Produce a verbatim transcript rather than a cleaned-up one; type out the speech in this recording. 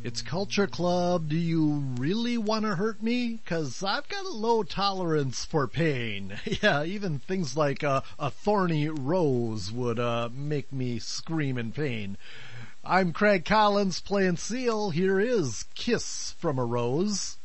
It's Culture Club. Do you really want to hurt me? 'Cause I've got a low tolerance for pain. Yeah, even things like uh, a thorny rose would uh, make me scream in pain. I'm Craig Collins playing Seal. Here is Kiss from a Rose.